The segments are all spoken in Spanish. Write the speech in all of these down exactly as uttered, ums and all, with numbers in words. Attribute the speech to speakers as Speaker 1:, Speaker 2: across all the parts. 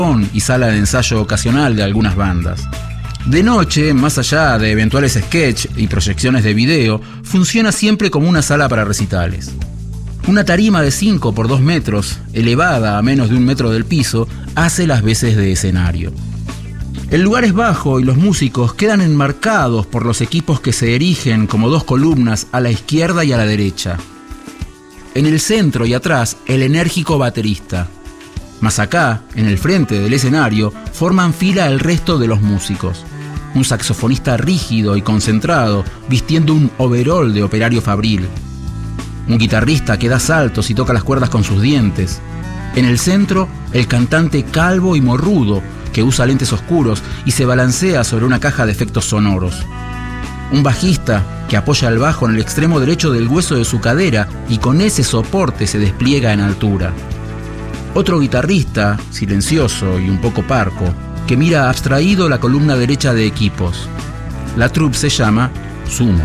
Speaker 1: y sala de ensayo ocasional de algunas bandas. De noche, más allá de eventuales sketch y proyecciones de video, funciona siempre como una sala para recitales. Una tarima de cinco por dos metros, elevada a menos de un metro del piso, hace las veces de escenario. El lugar es bajo y los músicos quedan enmarcados por los equipos que se erigen como dos columnas a la izquierda y a la derecha. En el centro y atrás, el enérgico baterista. Más acá, en el frente del escenario, forman fila el resto de los músicos. Un saxofonista rígido y concentrado, vistiendo un overol de operario fabril. Un guitarrista que da saltos y toca las cuerdas con sus dientes. En el centro, el cantante calvo y morrudo, que usa lentes oscuros y se balancea sobre una caja de efectos sonoros. Un bajista que apoya el bajo en el extremo derecho del hueso de su cadera y con ese soporte se despliega en altura. Otro guitarrista, silencioso y un poco parco, que mira abstraído la columna derecha de equipos. La troupe se llama Sumo.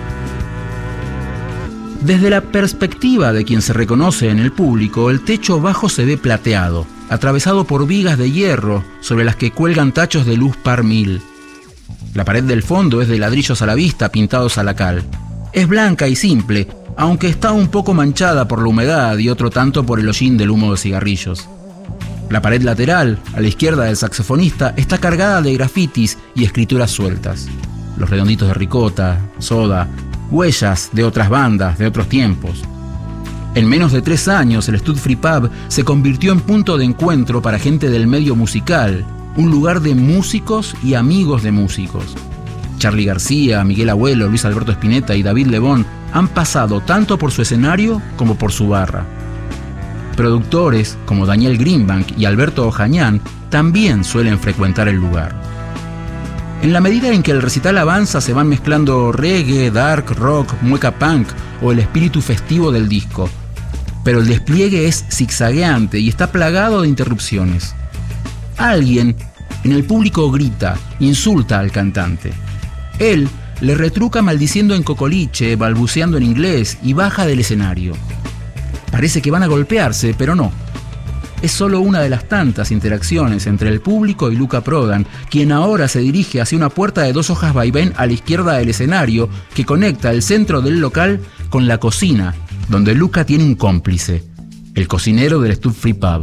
Speaker 1: Desde la perspectiva de quien se reconoce en el público, el techo bajo se ve plateado, atravesado por vigas de hierro sobre las que cuelgan tachos de luz par mil. La pared del fondo es de ladrillos a la vista pintados a la cal. Es blanca y simple, aunque está un poco manchada por la humedad y otro tanto por el hollín del humo de cigarrillos. La pared lateral, a la izquierda del saxofonista, está cargada de grafitis y escrituras sueltas. Los redonditos de ricota, soda, huellas de otras bandas, de otros tiempos. En menos de tres años, el Stud Free Pub se convirtió en punto de encuentro para gente del medio musical, un lugar de músicos y amigos de músicos. Charly García, Miguel Abuelo, Luis Alberto Spinetta y David Lebón han pasado tanto por su escenario como por su barra. Productores como Daniel Greenbank y Alberto Ojañán también suelen frecuentar el lugar. En la medida en que el recital avanza se van mezclando reggae, dark, rock, mueca punk o el espíritu festivo del disco. Pero el despliegue es zigzagueante y está plagado de interrupciones. Alguien en el público grita, insulta al cantante. Él le retruca maldiciendo en cocoliche, balbuceando en inglés y baja del escenario. Parece que van a golpearse, pero no. Es solo una de las tantas interacciones entre el público y Luca Prodan, quien ahora se dirige hacia una puerta de dos hojas vaivén a la izquierda del escenario que conecta el centro del local con la cocina, donde Luca tiene un cómplice, el cocinero del Stud Free Pub.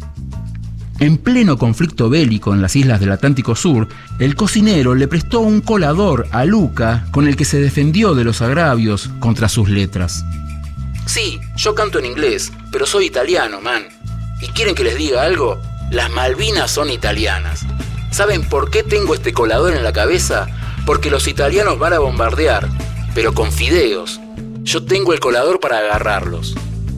Speaker 1: En pleno conflicto bélico en las islas del Atlántico Sur, el cocinero le prestó un colador a Luca con el que se defendió de los agravios contra sus letras. Sí, yo canto en inglés, pero soy italiano, man. ¿Y quieren que les diga algo? Las Malvinas son italianas. ¿Saben por qué tengo este colador en la cabeza? Porque los italianos van a bombardear, pero con fideos. Yo tengo el colador para agarrarlos.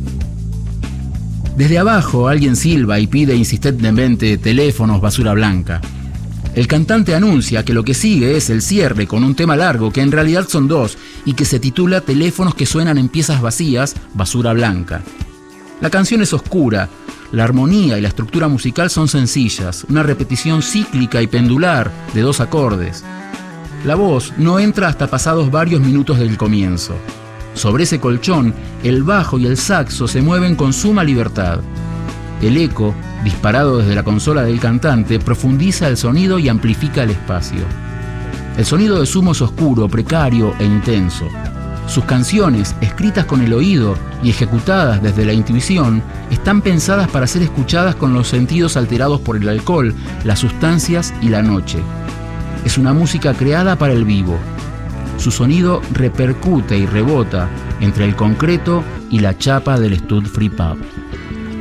Speaker 1: Desde abajo alguien silba y pide insistentemente teléfonos basura blanca. El cantante anuncia que lo que sigue es el cierre con un tema largo que en realidad son dos y que se titula Teléfonos que suenan en piezas vacías, basura blanca. La canción es oscura, la armonía y la estructura musical son sencillas, una repetición cíclica y pendular de dos acordes. La voz no entra hasta pasados varios minutos del comienzo. Sobre ese colchón, el bajo y el saxo se mueven con suma libertad. El eco, disparado desde la consola del cantante, profundiza el sonido y amplifica el espacio. El sonido de Sumo es oscuro, precario e intenso. Sus canciones, escritas con el oído y ejecutadas desde la intuición, están pensadas para ser escuchadas con los sentidos alterados por el alcohol, las sustancias y la noche. Es una música creada para el vivo. Su sonido repercute y rebota entre el concreto y la chapa del Stud Free Pub.